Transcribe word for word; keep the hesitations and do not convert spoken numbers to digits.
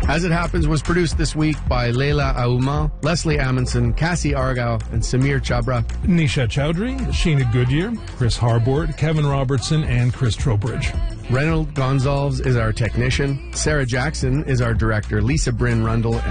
As It Happens was produced this week by Leila Auma, Leslie Amundsen, Cassie Argyle, and Samir Chabra. Nisha Chowdhury, Sheena Goodyear, Chris Harbord, Kevin Robertson, and Chris Trowbridge. Reynold Gonzalez is our technician. Sarah Jackson is our director. Lisa Bryn Rundle